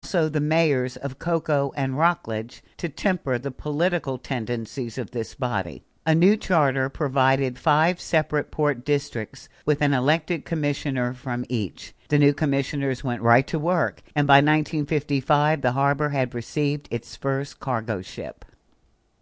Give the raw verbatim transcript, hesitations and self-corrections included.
also the mayors of Cocoa and Rockledge to temper the political tendencies of this body. A new charter provided five separate port districts with an elected commissioner from each. The new commissioners went right to work, and by nineteen fifty-five the harbor had received its first cargo ship.